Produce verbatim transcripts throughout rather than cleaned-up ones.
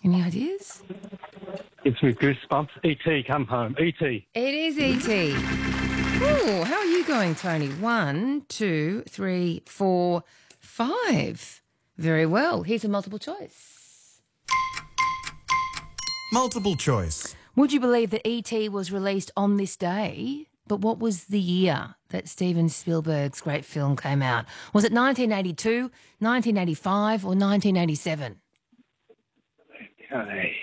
Any ideas? Gives me goosebumps. E T, come home. E T. It is E T. Ooh, how are you going, Tony? One, two, three, four, five. Very well. Here's a multiple choice. Multiple choice. Would you believe that E T was released on this day? But what was the year that Steven Spielberg's great film came out? Was it nineteen eighty-two, nineteen eighty-five or nineteen eighty-seven? Okay.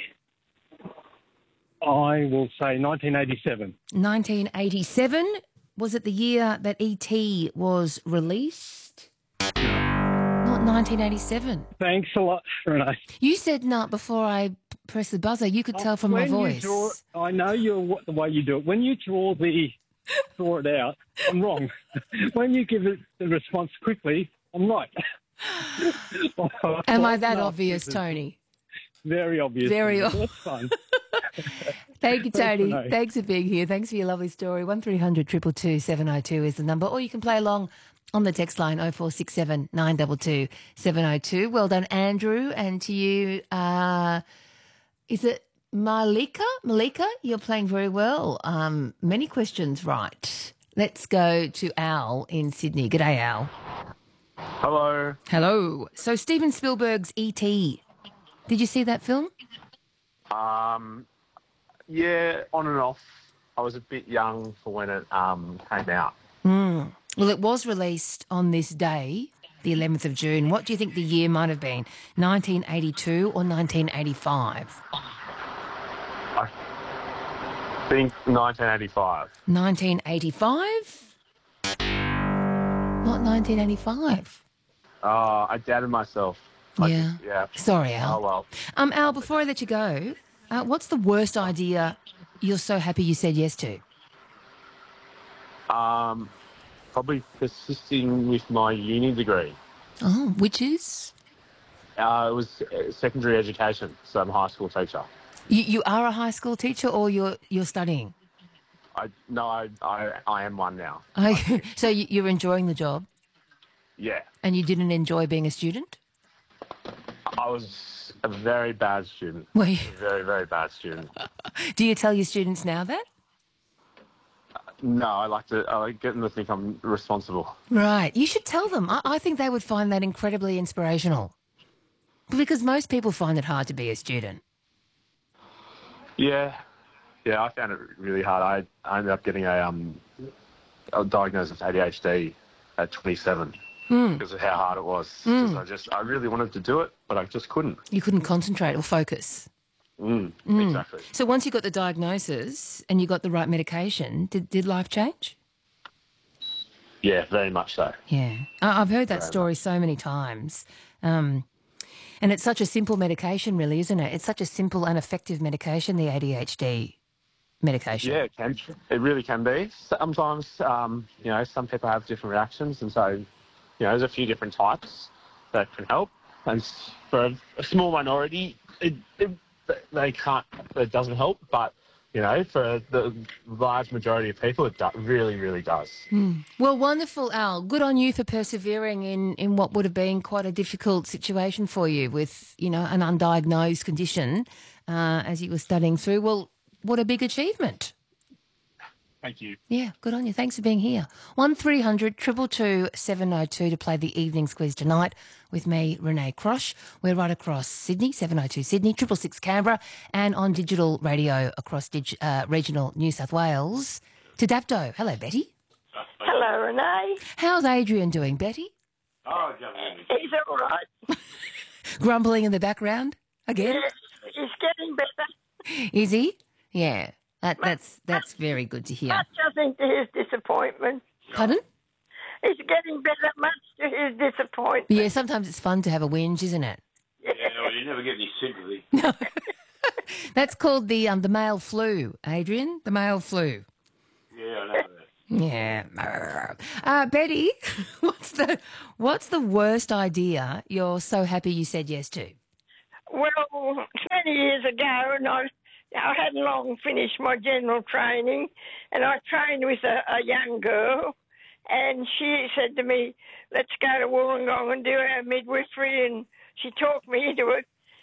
I will say nineteen eighty-seven. nineteen eighty-seven. Was it the year that E T was released? Not nineteen eighty-seven. Thanks a lot, Renee. You said no before I pressed the buzzer. You could tell from my When you voice. draw, I know you're what, the way you do it. When you draw the draw it out, I'm wrong. When you give it the response quickly, I'm right. Am I that No, obvious, it's Tony? Very obvious. Very That's ob- fun. Thank you, Tony. Renee. Thanks for being here. Thanks for your lovely story. one three hundred two two two seven oh two is the number. Or you can play along on the text line oh four six seven nine two two seven oh two. Well done, Andrew. And to you, uh, is it Malika? Malika, you're playing very well. Um, many questions right. Let's go to Al in Sydney. G'day, Al. Hello. Hello. So Steven Spielberg's E T. Did you see that film? Um, yeah, on and off. I was a bit young for when it um, came out. Mm. Well, it was released on this day, the eleventh of June. What do you think the year might have been? nineteen eighty-two or nineteen eighty-five? I think nineteen eighty-five. nineteen eighty-five? Not nineteen eighty-five. Oh, I doubted myself. I Yeah. just- yeah. Sorry, Al. Oh, well. Um, Al, before I let you go, uh, what's the worst idea you're so happy you said yes to? Um, probably persisting with my uni degree. Oh, which is? Uh, it was uh, secondary education, so I'm a high school teacher. You, you are a high school teacher or you're, you're studying? I No, I, I, I am one now. Okay. So you- you're enjoying the job Yeah. and you didn't enjoy being a student? I was a very bad student. Were you? A very, very bad student. Do you tell your students now that? No, I like to I like getting to think I'm responsible. Right. You should tell them. I, I think they would find that incredibly inspirational. Because most people find it hard to be a student. Yeah, yeah, I found it really hard. I, I ended up getting a um a diagnosis with A D H D at twenty-seven Mm. because of how hard it was. 'Cause I just I really wanted to do it, but I just couldn't. You couldn't concentrate or focus. Mm, Mm. Exactly. So once you got the diagnosis and you got the right medication, did, did life change? Yeah, very much so. Yeah. I, I've heard that Very story so many times. Um, and it's such a simple medication, really, isn't it? It's such a simple and effective medication, the A D H D medication. Yeah, it can. It really can be. Sometimes, um, you know, some people have different reactions, and so, you know, there's a few different types that can help. And s- for a, a small minority, it, it, they can't. It doesn't help. But you know, for the large majority of people, it do, really, really does. Mm. Well, wonderful, Al. Good on you for persevering in, in what would have been quite a difficult situation for you with, you know, an undiagnosed condition uh, as you were studying through. Well, what a big achievement. Thank you. Yeah, good on you. Thanks for being here. one three hundred two two two seven oh two to play the evening's quiz tonight with me, Renee Crosh. We're right across Sydney, seven oh two Sydney, triple six Canberra, and on digital radio across dig- uh, regional New South Wales to Dapto. Hello, Betty. Hello, Renee. How's Adrian doing, Betty? Oh, he's all right. Grumbling in the background again? Yes, he's getting better. Is he? Yeah, that, that's that's very good to hear. Much, I think, to his disappointment. Pardon? He's getting better, much to his disappointment. Yeah, sometimes it's fun to have a whinge, isn't it? Yeah, well, you never get any sympathy. No. That's called the um, the male flu, Adrian. The male flu. Yeah, I know that. Yeah. Uh, Betty, what's the what's the worst idea you're so happy you said yes to? Well, twenty years ago, and I, I hadn't long finished my general training, and I trained with a, a young girl, and she said to me, let's go to Wollongong and do our midwifery, and she talked me into it.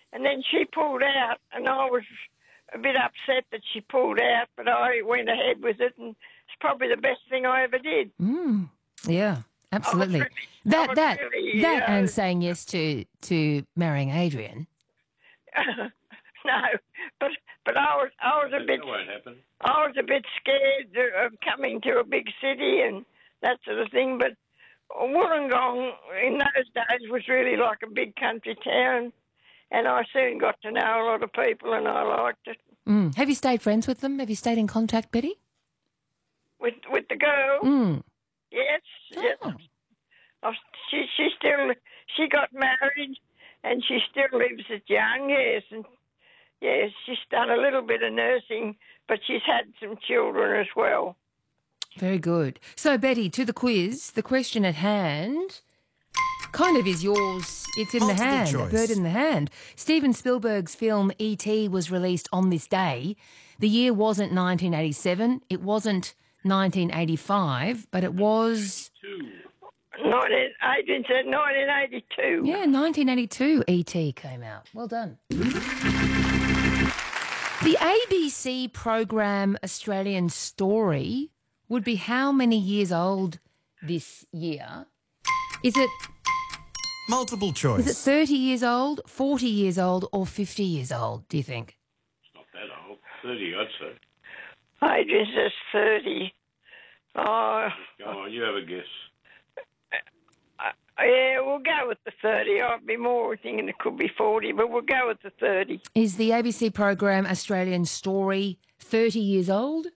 and then she pulled out, and I was a bit upset that she pulled out, but I went ahead with it, and it's probably the best thing I ever did. Mm. Yeah, absolutely. really- I that was that really, that uh, and saying yes to to marrying Adrian. No, but but I was I was a bit That won't happen. I was a bit scared of coming to a big city and that sort of thing. But Wollongong in those days was really like a big country town, and I soon got to know a lot of people, and I liked it. Mm. Have you stayed friends with them? Have you stayed in contact, Betty? With with the girl, Mm. yes, yes. Oh. Oh, she she still she got married, and she still lives at Young. Yes, and yes, she's done a little bit of nursing, but she's had some children as well. Very good. So, Betty, to the quiz, the question at hand kind of is yours. It's in the Multiple hand, a choice. bird in the hand. Steven Spielberg's film E T was released on this day. The year wasn't nineteen eighty-seven, it wasn't nineteen eighty-five, but it was, Nineteen, Adrian said nineteen eighty-two. yeah, nineteen eighty-two E T came out. Well done. The A B C program Australian Story would be how many years old this year? Is it Multiple choice. is it thirty years old, forty years old, or fifty years old, do you think? It's not that old. thirty, I'd say. Adrian says thirty. Oh, Go on, you have a guess. yeah, we'll go with the thirty. I'd be more thinking it could be forty, but we'll go with the thirty. Is the A B C program Australian Story thirty years old?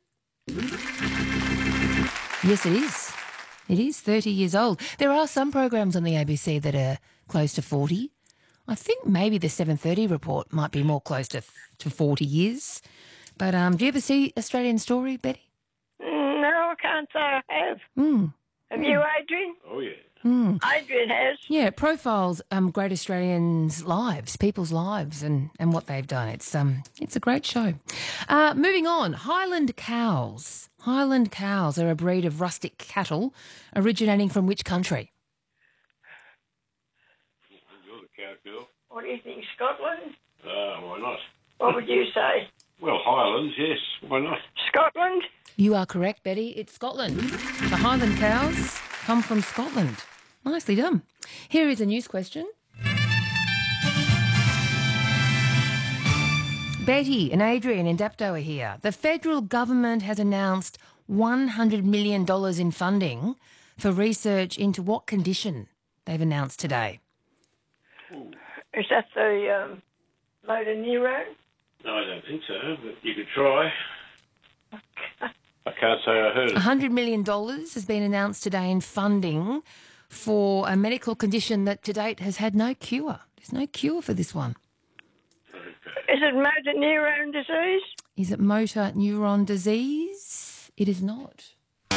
Yes, it is. It is thirty years old. There are some programs on the A B C that are close to forty. I think maybe the seven thirty report might be more close to to forty years. But um, do you ever see Australian Story, Betty? Mm, No, I can't say I have. Mm. Have you, Adrian? Oh, yeah. Mm. Adrian has. Yeah, it profiles um, great Australians' lives, people's lives, and, and what they've done. It's um, it's a great show. Uh, moving on, Highland cows. Highland cows are a breed of rustic cattle originating from which country? You're the cow girl. What do you think, Scotland? Uh, why not? What would you say? Well, Highlands, yes. Why not? Scotland? You are correct, Betty. It's Scotland. The Highland cows come from Scotland. Nicely done. Here is a news question. Betty and Adrian in Dapto are here. The federal government has announced one hundred million dollars in funding for research into what condition they've announced today. Is that the um, motor neurone? No, I don't think so, but you could try. I can't say I heard it. one hundred million dollars has been announced today in funding for a medical condition that to date has had no cure. There's no cure for this one. Is it motor neurone disease? Is it motor neuron disease? It is not.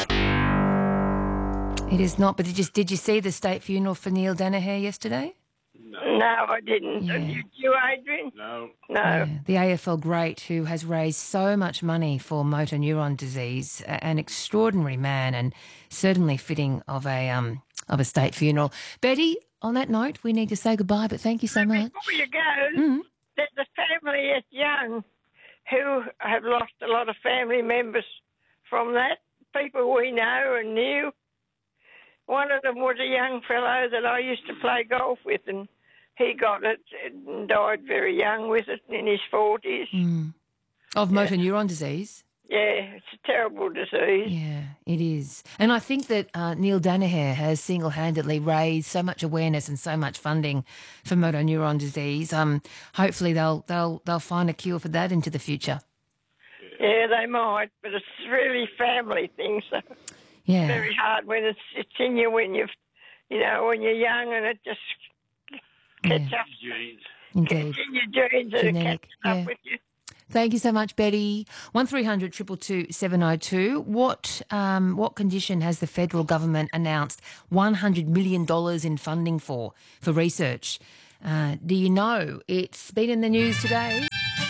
It is not. But did you, did you see the state funeral for Neil Danaher yesterday? No, I didn't. Yeah. Did you, Adrian? No. No. Yeah, the A F L great who has raised so much money for motor neuron disease, a- an extraordinary man and certainly fitting of a um of a state funeral. Betty, on that note, we need to say goodbye, but thank you so much. Before you go, Mm. there's a family at Young who have lost a lot of family members from that, people we know and knew. One of them was a young fellow that I used to play golf with, and he got it and died very young with it in his forties. Mm. Of motor neuron disease. Yeah, it's a terrible disease. Yeah, it is. And I think that uh, Neil Danaher has single-handedly raised so much awareness and so much funding for motor neuron disease. Um, hopefully they'll they'll they'll find a cure for that into the future. Yeah, they might, but it's really family thing, so Yeah. very hard when it's it's in you when you've, you know, when you're young and it just catch Yeah. up. Genes. Indeed. It's in your genes and it Genetic, catches up yeah. with you. Thank you so much, Betty. One three hundred two two two seven oh two. What um what condition has the federal government announced one hundred million dollars in funding for for research? Uh, do you know? It's been in the news today.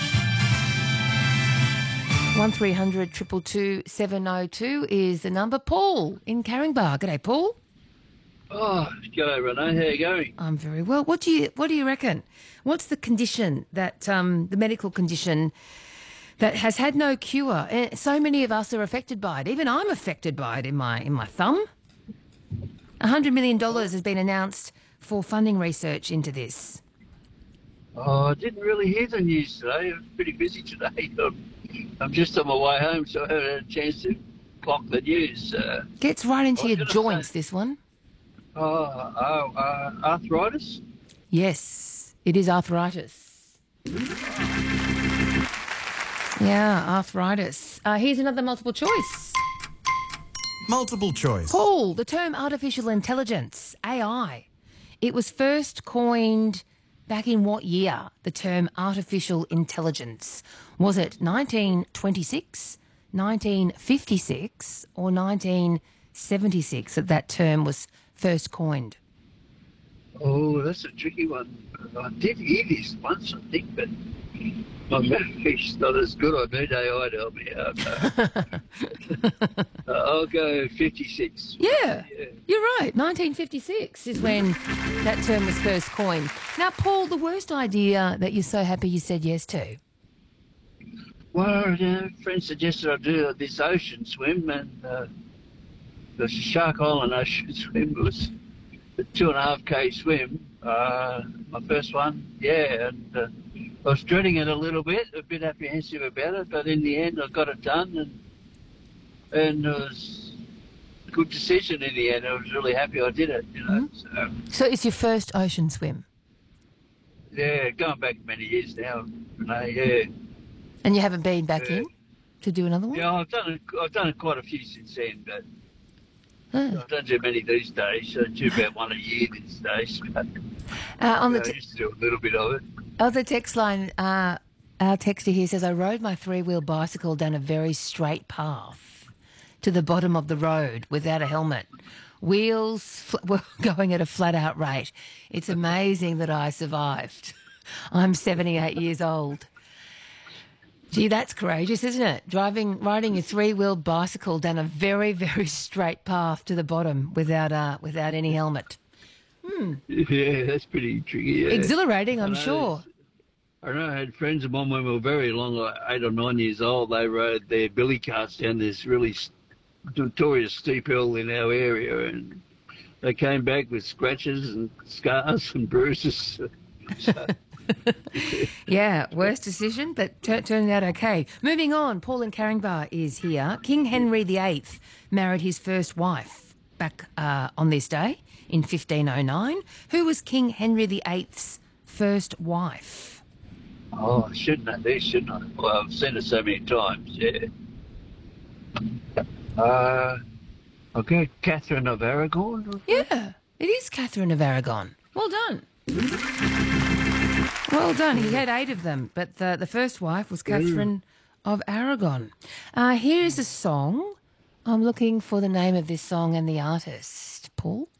One three hundred two two two seven oh two is the number. Paul in Caringbah. G'day, Paul. Oh, g'day, Renee. How you going? I'm very well. What do you What do you reckon? What's the condition that um, the medical condition that has had no cure? Eh, So many of us are affected by it. Even I'm affected by it in my in my thumb. A hundred million dollars has been announced for funding research into this. Oh, I didn't really hear the news today. I was pretty busy today. I'm, I'm just on my way home, so I haven't had a chance to clock the news. Uh, Gets right into I was your gonna joints. say- This one. oh, oh uh, arthritis? Yes, it is arthritis. Yeah, arthritis. Uh, here's another multiple choice. Multiple choice. Paul, the term artificial intelligence, A I, it was first coined back in what year, the term artificial intelligence? Was it nineteen twenty-six, nineteen fifty-six or nineteen seventy-six that that term was first coined? Oh, that's a tricky one. I did hear this once, I think, but my memory's not as good. I need A I to help me out. uh, I'll go fifty-six. Yeah, Yeah. you're right. nineteen fifty-six is when that term was first coined. Now, Paul, the worst idea that you're so happy you said yes to? Well, uh, a friend suggested I do this ocean swim, and uh, the Shark Island ocean swim was a two and a half k swim. Uh, my first one, yeah, and uh, I was dreading it a little bit, a bit apprehensive about it, but in the end, I got it done, and and it was a good decision in the end. I was really happy I did it, you know. So, So it's your first ocean swim, yeah, going back many years now, Renee, yeah. and you haven't been back Yeah. in to do another one? Yeah, I've done it, I've done it quite a few since then, but Oh. I don't do many these days. I do about one a year these days. But, Uh, on you the know, I t- used to do a little bit of it. on the text line, uh, our texter here says, I rode my three-wheel bicycle down a very straight path to the bottom of the road without a helmet. Wheels fl- were going at a flat-out rate. It's amazing that I survived. I'm seventy-eight years old. Gee, that's courageous, isn't it? Driving, riding a three-wheel bicycle down a very, very straight path to the bottom without uh, without any helmet. Yeah, that's pretty tricky. Yeah. Exhilarating, I'm I know sure. I know I had friends of mine when we were very long, like eight or nine years old. They rode their billy carts down this really s- notorious steep hill in our area, and they came back with scratches and scars and bruises. So, Yeah, worst decision, but tur turned out okay. Moving on, Paul in Caringbah is here. King Henry the Eighth married his first wife back uh, on this day in fifteen oh nine. Who was King Henry the Eighth's first wife? oh, I should know this, shouldn't I? Well, I've seen it so many times. Yeah. Uh, okay, Catherine of Aragon. Yeah, it is Catherine of Aragon. Well done. Well done. He had eight of them, but the, the first wife was Catherine of Aragon. Uh, here is a song. I'm looking for the name of this song and the artist. Paul?